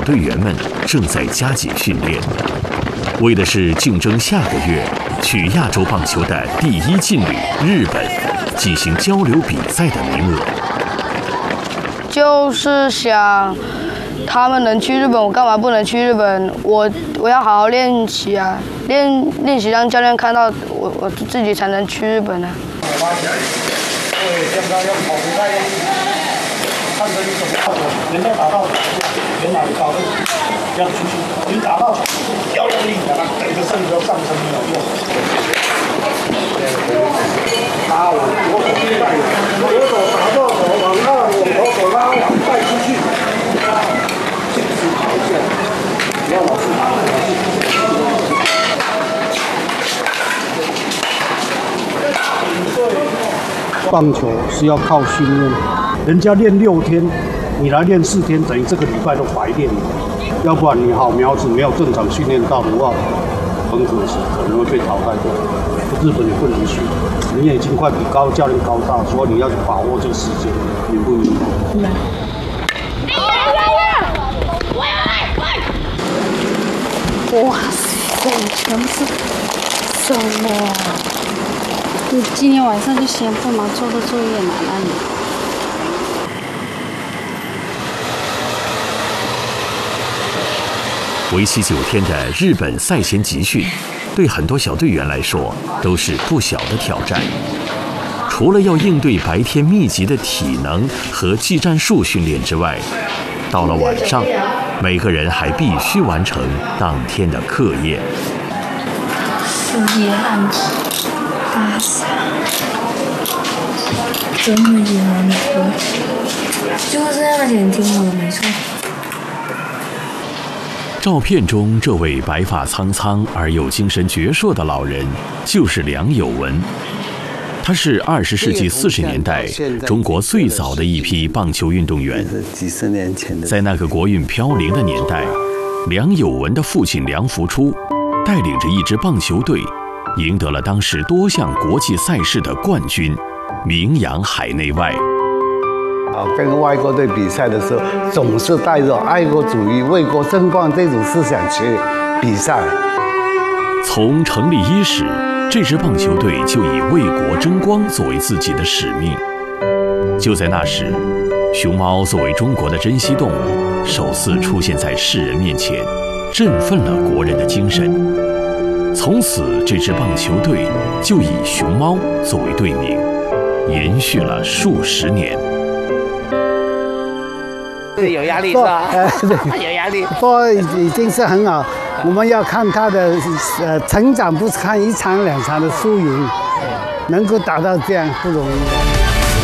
队员们正在加紧训练，为的是竞争下个月去亚洲棒球的第一劲旅日本进行交流比赛的名额。 就是想他们能去日本，我干嘛不能去日本？我要好好练习啊，练习让教练看到我自己才能去日本啊。拉起来，对，现在要跑不太用，看着你怎么效果，人家打到全哪里高度，这样出去，你打到要用力，等着身体上升没有用。我现在左手打到手，往上，我左手拉往带出去，尽速跑一下，不要老是打来打去。 棒球是要靠训练，人家练6天，你来练4天，等于这个礼拜都白练了。要不然你好苗子没有正常训练到的话，很可惜，可能会被淘汰掉。日本也不能去，你也已经快比教练高大，所以你要把握这个时间，明不明白？ 哇塞，全部是什么？你今天晚上就先不忙，做个作业拿那里。 为期9天的日本赛前集训，对很多小队员来说都是不小的挑战。除了要应对白天密集的体能和技战术训练之外，到了晚上，每个人还必须完成当天的课业。 是也很大傻，真的也很多，就是那个点听我的没错。 照片中这位白发苍苍而又精神矍铄的老人，就是梁有文。他是20世纪40年代中国最早的一批棒球运动员。 几十年前的， 在那个国运飘零的年代，梁有文的父亲梁福初带领着一支棒球队，赢得了当时多项国际赛事的冠军，名扬海内外。 跟外国队比赛的时候，总是带着爱国主义、为国争光这种思想去比赛。 从成立伊始，这支棒球队就以为国争光作为自己的使命。就在那时，熊猫作为中国的珍稀动物，首次出现在世人面前，振奋了国人的精神。从此，这支棒球队就以熊猫作为队名，延续了数十年。 有压力是吧？有压力。 不过已经是很好，我们要看他的成长，不是看1场2场的输赢，能够达到这样不容易。